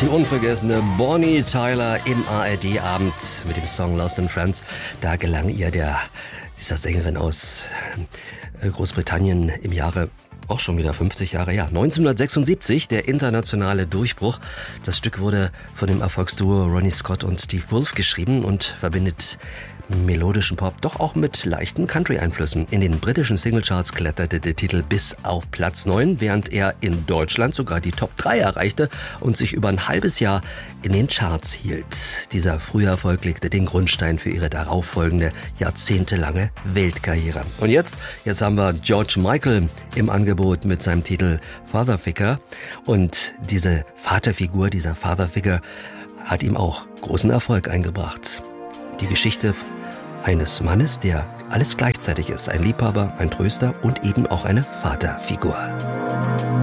Die unvergessene Bonnie Tyler im ARD-Abend mit dem Song Lost in Friends. Da gelang ihr dieser Sängerin aus Großbritannien im Jahre, auch schon wieder 50 Jahre, 1976, der internationale Durchbruch. Das Stück wurde von dem Erfolgsduo Ronnie Scott und Steve Wolf geschrieben und verbindet melodischen Pop doch auch mit leichten Country-Einflüssen. In den britischen Singlecharts kletterte der Titel bis auf Platz 9, während er in Deutschland sogar die Top 3 erreichte und sich über ein halbes Jahr in den Charts hielt. Dieser frühe Erfolg legte den Grundstein für ihre darauffolgende jahrzehntelange Weltkarriere. Und jetzt haben wir George Michael im Angebot mit seinem Titel Father Figure. Und diese Vaterfigur, dieser Father Figure, hat ihm auch großen Erfolg eingebracht. Die Geschichte eines Mannes, der alles gleichzeitig ist. Ein Liebhaber, ein Tröster und eben auch eine Vaterfigur.